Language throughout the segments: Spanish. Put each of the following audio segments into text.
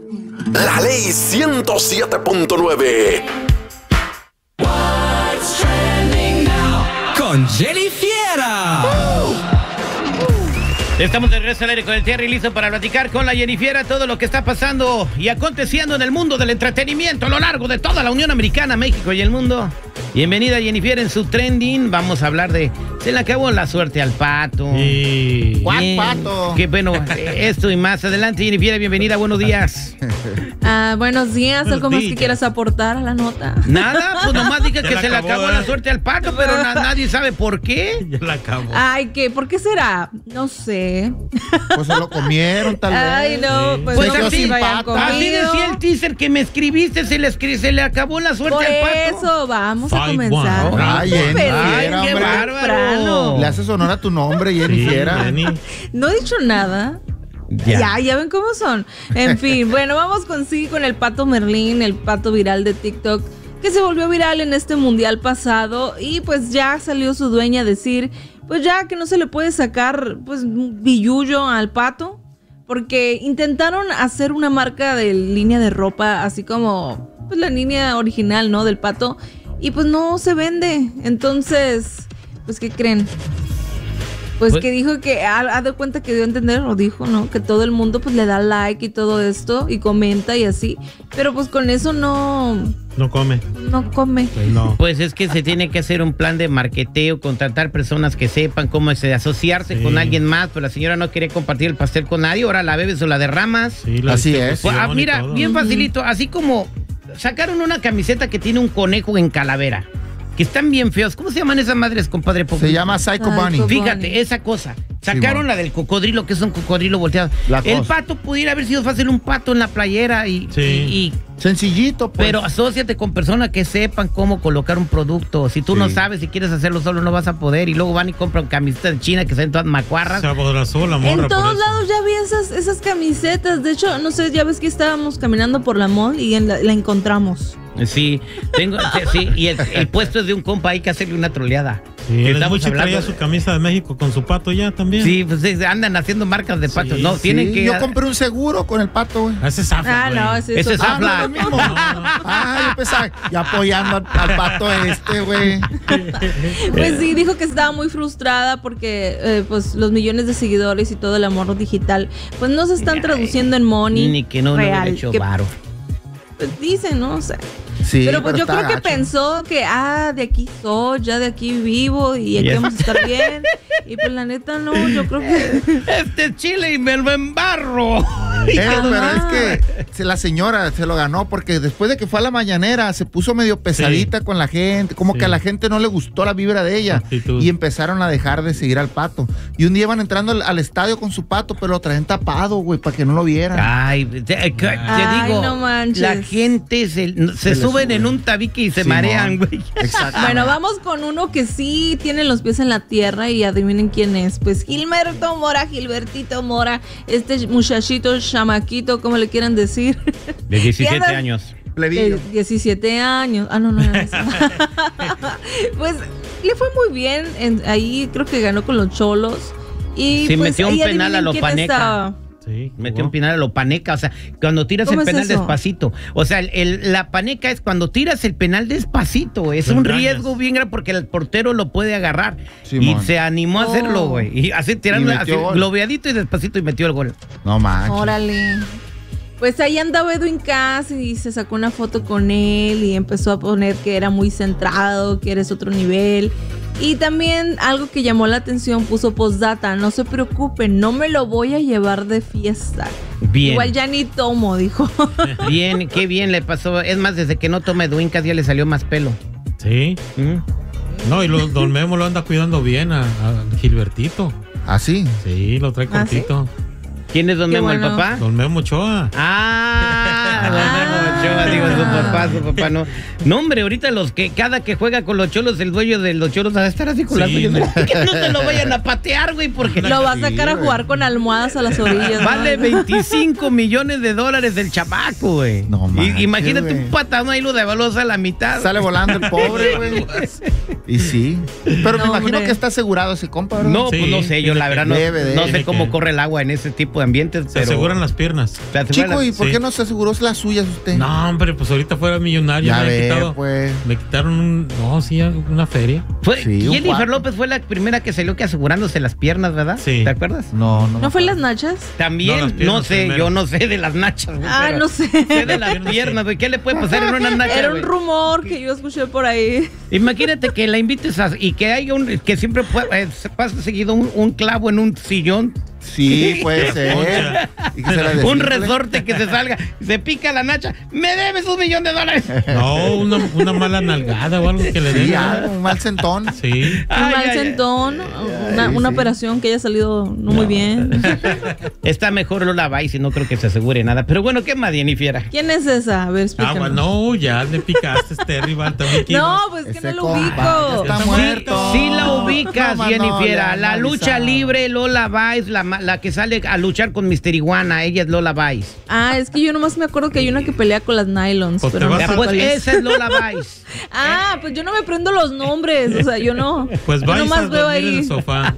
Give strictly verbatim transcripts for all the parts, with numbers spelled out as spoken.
La ley ciento siete punto nueve. Con Jenny Fiera. Uh. Estamos de regreso al aire con el Terry, listo para platicar con la Jenny Fiera todo lo que está pasando y aconteciendo en el mundo del entretenimiento a lo largo de toda la Unión Americana, México y el mundo. Bienvenida Jenny Fiera en su trending. Vamos a hablar de se le acabó la suerte al pato. Sí. ¿Cuál pato? Que bueno, esto y más adelante. Jenny Fiera, bienvenida, buenos días. Uh, buenos días, Buenos ¿algo más días. que quieras aportar a la nota? Nada, pues nomás dije Ya que la se le acabó, acabó ¿eh? la suerte al pato, pero na- nadie sabe por qué. Ya la acabo. Ay, ¿qué? ¿Por qué será? No sé. Pues se lo comieron, tal vez. Ay, no, Sí. pues, Pues no creo así- que vayan así conmigo. Así decía el teaser que me escribiste, se le, escri- se le acabó la suerte Por al pato. eso, vamos a Five, comenzar. one. Ay, Jenny, Pero Ay, Fiera, qué hombre. bárbaro. Le haces honor a tu nombre, Jenny Sí, Fiera. Jenny. No he dicho nada. Ya. Ya. ya, ven cómo son. En fin, bueno, vamos con sí, con el pato Merlín, el pato viral de TikTok, que se volvió viral en este mundial pasado y pues ya salió su dueña a decir, pues ya que no se le puede sacar pues un billullo al pato, porque intentaron hacer una marca de línea de ropa, así como pues la línea original, ¿no? Del pato, y pues no se vende. Entonces, pues, ¿qué creen? Pues, Pues- que dijo que, ha, ha de cuenta que dio a entender, o dijo, ¿no? Que todo el mundo pues le da like y todo esto, y comenta y así, pero pues con eso no, No come. no come. Pues no. Pues es que se tiene que hacer un plan de marketeo, contratar personas que sepan cómo es asociarse Sí. con alguien más, pero la señora no quería compartir el pastel con nadie, ahora la bebes o la derramas. Sí, la Así es. distribución Pues, ah, y mira, todo. bien facilito, así como sacaron una camiseta que tiene un conejo en calavera, que están bien feos. ¿Cómo se llaman esas madres, compadre? Se llama Psycho Psycho Bunny. Bunny. Fíjate, esa cosa. Sacaron Simón. la del cocodrilo, que es un cocodrilo volteado. La El cosa. pato pudiera haber sido fácil un pato en la playera y, Sí. y- y- Sencillito, pues. pero asóciate con personas que sepan cómo colocar un producto. Si tú Sí. no sabes, si quieres hacerlo solo, no vas a poder. Y luego van y compran camisetas de China que salen todas macuarras. Se aborazó la morra En por todos eso. lados ya vi esas, esas camisetas. De hecho, no sé, ya ves que estábamos caminando por la mall y en la, la encontramos. Sí, tengo, sí, y el, el puesto es de un compa, hay que hacerle una troleada. Sí, Que el estamos Smuchi traía hablando- su camisa de México con su pato ya también. Sí, pues sí, andan haciendo marcas de patos. Sí, no, Sí, tienen que. yo compré un seguro con el pato, güey. Ah, ese es Zafra, Ah, güey. no, ese, Ese es Ah, no, Zafra. lo mismo. Ah, yo pensaba, y apoyando al, al pato este, güey. Pues sí, dijo que estaba muy frustrada porque eh, pues los millones de seguidores y todo el amor digital pues no se están Ay, traduciendo en money Ni que no le hubiera real. hecho que, varo. pues, dicen, ¿no? O sea, Sí, pero pues yo está creo que gacho. pensó que, ah, de aquí soy, ya de aquí vivo y aquí Ya. vamos a estar bien. Y pues la neta no, yo creo que... Este es chile y me lo embarro. Eh, Ajá. pero es que se- la señora se lo ganó porque después de que fue a la mañanera se puso medio pesadita Sí. con la gente, como Sí. que a la gente no le gustó la vibra de ella Actitud. y empezaron a dejar de seguir al pato. Y un día iban entrando al, al estadio con su pato, pero lo traían tapado, güey, para que no lo vieran. Ay, te, te Ay, digo, no manches. la gente se, se, Se le suben sube. en un tabique y se Simón. marean, güey. Exacto. Bueno, vamos con uno que sí tiene los pies en la tierra y adivinen quién es. Pues Gilberto Mora, Gilbertito Mora, este muchachito, chamaquito, como le quieran decir. De diecisiete Queda- años. Plebillo. Eh, diecisiete años. Ah, no, no era eso. Pues le fue muy bien. en- ahí creo que ganó con los Cholos. Y Sí, pues, metió un ahí penal a adivinen lo quién Paneca. estaba. Sí, Metió jugó. un penal a lo paneca, o sea, cuando tiras el ¿Cómo es penal eso? despacito. O sea, el, el- la paneca es cuando tiras el penal despacito, güey. Es Lo un engañas. riesgo bien grande porque el portero lo puede agarrar. Simón. Y se animó a hacerlo, Oh. güey. Y así tirando Y así, metió gol. globeadito y despacito y metió el gol. No manches. Órale. Pues ahí andaba Edwin Cass y se sacó una foto con él y empezó a poner que era muy centrado, que eres otro nivel. Y también algo que llamó la atención, puso postdata, no se preocupen, no me lo voy a llevar de fiesta. Bien. Igual ya ni tomo, dijo. Bien, qué bien le pasó. Es más, desde que no toma Edwin Cass ya le salió más pelo. Sí. ¿Mm? No, y lo, Don Memo lo anda cuidando bien a, a Gilbertito. Así. Sí, lo trae ¿Ah, sí? cortito. ¿Quién es Don Qué Memo, el bueno. papá? Don Memo Ochoa. Ah, Don Memo Ochoa, digo, su papá, su papá no. No, hombre, ahorita los que, cada que juega con los cholos, el dueño de los cholos va a estar así con las Sí. uñas. Que no se lo vayan a patear, güey, porque Lo va a sacar a güey. jugar con almohadas a las orillas. ¿no? vale veinticinco millones de dólares el chamaco, güey. No Y- manches, Imagínate güey. un patadón ahí lo devaluas a la mitad. Sale volando el pobre, güey. Y sí. Pero me No, imagino hombre. que está asegurado ese compa, ¿verdad? No, Sí, pues no sé, yo tiene la que- verdad no, debe de- no sé tiene cómo que- corre el agua en ese tipo de ambientes, Se pero... aseguran las piernas. se aseguran Chico, las- ¿y por sí. qué no se aseguró las suyas usted? No, hombre, pues ahorita fuera millonario. Ya me, ve, he quitado, pues. me quitaron un. No, sí, una feria. Fue, Sí, un Jennifer cuarto. López fue la primera que salió que asegurándose las piernas, ¿verdad? Sí. ¿Te acuerdas? No, no. ¿No fue las nachas? También, No, no, las piernas sé, primero. yo no sé de las nachas. güey, Ah, pero no sé. Sé de las piernas, piernas, sí. güey. ¿Qué le puede pasar en una nacha, Era un güey? rumor que yo escuché por ahí. Imagínate que la invites a, y que haya un, que siempre pueda, eh, se pase seguido un, un clavo en un sillón, Sí, puede ser. Concha. Y que se la un desinfle. resorte que se salga, se pica la nacha, me debes un millón de dólares. No, una, una mala nalgada o algo que le den. Sí, ¿verdad? algo, un mal sentón. Sí. Un Ay, mal ay, ay. sentón, una, Sí, una sí. operación que haya salido no, muy bien. Está mejor Lola Vice y no creo que se asegure nada. Pero bueno, ¿qué más, Jennifer? ¿Quién es esa? A ver, Ah, explícanos. bueno, no, ya le picaste este rival también. que No, ibas. pues que Ese no lo compa ubico. ya está Sí, muerto. Sí la ubicas, ¿Cómo no? Jennifer. Le La han lucha avisado. libre, Lola Vice, la, ma- la que sale a luchar con mister Iguana. Ella es Lola Vice. Ah, es que yo nomás me acuerdo que hay una que pelea con las nylons. Pues pero te no vas sé Ya, a- pues cuál es. esa es Lola Vice. Ah, pues yo no me prendo los nombres. O sea, yo no. Pues yo vais a nomás veo dormir en ahí. el sofá.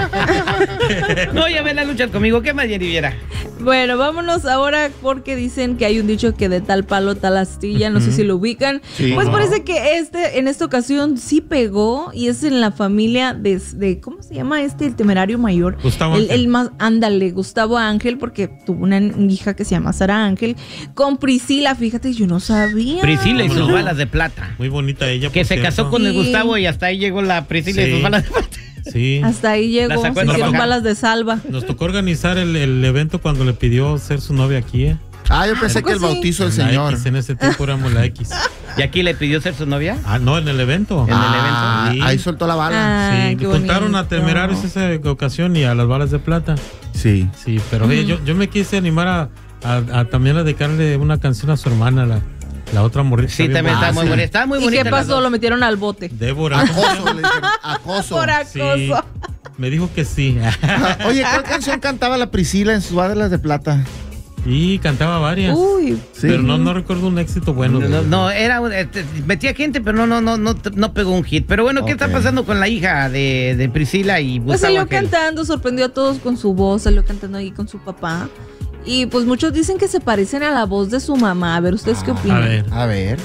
No, ya ven las luchas conmigo. ¿Qué más, Jennifer? Bueno, vámonos ahora porque dicen que hay un dicho que de tal palo, tal astilla, no sé si lo ubican. Sí. Pues No. parece que este, en esta ocasión sí pegó y es en la familia de, de ¿cómo se llama este? El temerario mayor. Gustavo el, Ángel. el más, ándale, Gustavo Ángel, porque tuvo una hija que se llama Sara Ángel, con Priscila, fíjate, yo no sabía. Priscila y ¿Cómo sus no? balas de plata. Muy bonita ella. Que por se cierto. casó con el Sí. Gustavo y hasta ahí llegó la Priscila y Sí. sus balas de plata. Sí. Hasta ahí La llegó, sacó se a hicieron trabajar. balas de salva. Nos tocó organizar el, el evento cuando le pidió ser su novia aquí, ¿eh? Ah, yo pensé ¿a que el poco sí? bautizo del En la señor. X, en ese tiempo éramos la X. ¿Y aquí le pidió ser su novia? Ah, no, en el evento. En el Ah, evento. ahí soltó la bala. Ah, Sí, qué juntaron a bonito. Temerarios esa ocasión y a las balas de plata. Sí. Sí, pero oye, yo, yo me quise animar a, a- a también a dedicarle una canción a su hermana, la, la otra morrita. Sí, bien también bonita. está muy sí. bonita. Está muy ¿Y bonita. qué las pasó? dos. Lo metieron al bote. Débora. Acoso, le dijeron. Acoso. Por Sí, acoso. me dijo que sí. Ah, Oye, ¿cuál canción cantaba la Priscila en sus balas de plata? Y cantaba varias. Uy, Sí. Pero no, no recuerdo un éxito bueno. No, de- no, no, era un- este, metía gente, pero no, no, no, no, no pegó un hit. Pero bueno, ¿qué está Ok. pasando con la hija de, de Priscila y pues Gustavo salió Ángel? cantando, sorprendió a todos con su voz, salió cantando ahí con su papá. Y pues muchos dicen que se parecen a la voz de su mamá. A ver, ¿ustedes qué A opinan? ver. A ver.